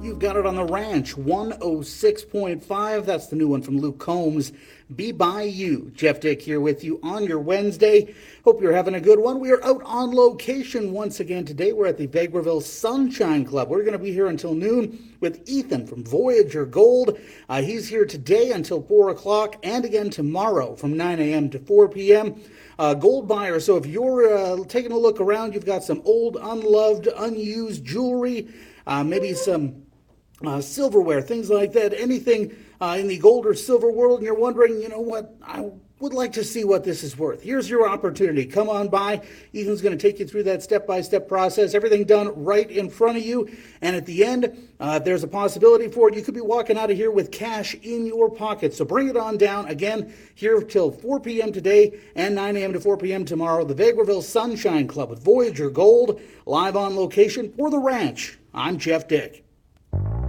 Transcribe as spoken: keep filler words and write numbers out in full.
You've got it on the ranch, one oh six point five. That's the new one from Luke Combs. Be by you. Jeff Dick here with you on your Wednesday. Hope you're having a good one. We are out on location once again today. We're at the Vegreville Sunshine Club. We're going to be here until noon with Ethan from Voyager Gold. Uh, he's here today until four o'clock and again tomorrow from nine a.m. to four p.m. Uh, gold buyer. So if you're uh, taking a look around, you've got some old, unloved, unused jewelry, uh, maybe some Uh, silverware, things like that, anything uh, in the gold or silver world, and you're wondering, you know what, I would like to see what this is worth. Here's your opportunity. Come on by. Ethan's going to take you through that step-by-step process, everything done right in front of you, and at the end, uh, if there's a possibility for it, you could be walking out of here with cash in your pocket. So bring it on down. Again, here till four p.m. today and nine a.m. to four p.m. tomorrow, the Vegreville Sunshine Club with Voyager Gold, live on location for the ranch. I'm Jeff Dick.